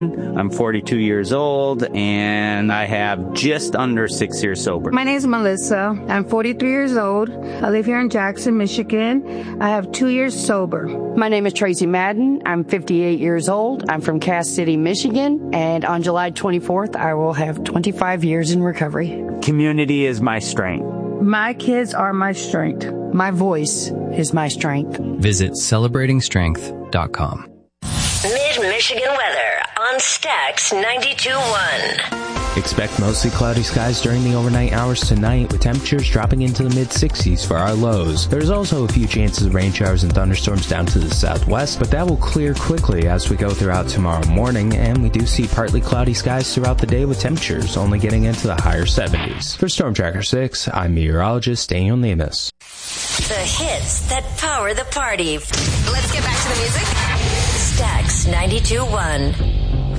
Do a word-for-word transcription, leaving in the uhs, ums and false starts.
I'm forty-two years old, and I have just under six years sober. My name is Melissa. I'm forty-three years old. I live here in Jackson, Michigan. I have two years sober. My name is Tracy Madden. I'm fifty-eight years old. I'm from Cass City, Michigan, and on July twenty-fourth, I will have twenty-five years in recovery. Community is my strength. My kids are my strength. My voice is my strength. Visit celebrating strength dot com. Mid-Michigan weather on Stax ninety-two point one. Expect mostly cloudy skies during the overnight hours tonight, with temperatures dropping into the mid-sixties for our lows. There's also a few chances of rain showers and thunderstorms down to the southwest, but that will clear quickly as we go throughout tomorrow morning, and we do see partly cloudy skies throughout the day with temperatures only getting into the higher seventies. For Storm Tracker six, I'm meteorologist Daniel Nemus. The hits that power the party. Let's get back to the music. Stax ninety-two point one.